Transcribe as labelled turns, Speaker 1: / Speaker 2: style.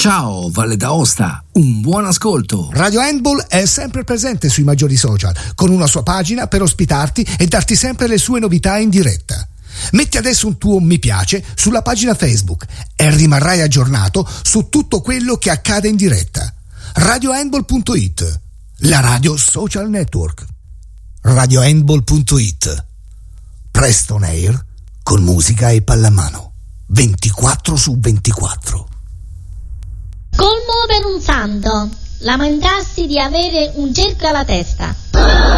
Speaker 1: Ciao Valle d'Aosta, un buon ascolto.
Speaker 2: Radio Handball è sempre presente sui maggiori social, con una sua pagina per ospitarti e darti sempre le sue novità in diretta. Metti adesso un tuo mi piace sulla pagina Facebook e rimarrai aggiornato su tutto quello che accade in diretta. RadioHandball.it, la radio social network. RadioHandball.it, presto on air con musica e pallamano 24/24.
Speaker 3: Colmo per un santo, lamentarsi di avere un cerco alla testa.